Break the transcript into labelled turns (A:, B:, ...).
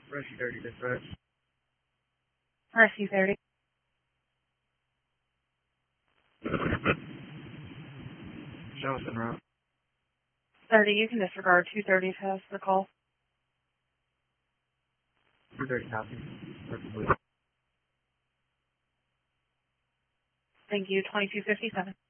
A: Rescue 30 dispatch.
B: Rescue 30.
A: Show us en route.
B: 30, you can disregard 230 has the call.
A: 230 copy. Perfectly.
B: Thank you, 2257.